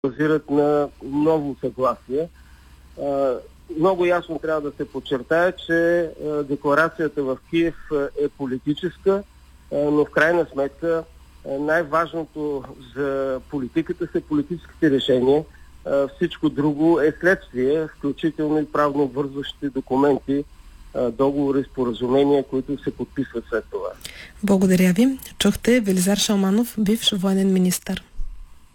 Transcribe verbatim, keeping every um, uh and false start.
базират на ново съгласие. Много ясно трябва да се подчертае, че декларацията в Киев е политическа, но в крайна сметка най-важното за политиката са политическите решения. Всичко друго е следствие, включително и правно обвързващи документи, договори, споразумения, които се подписват след това. Благодаря ви. Чухте Велизар Шалманов, бивш военен министър.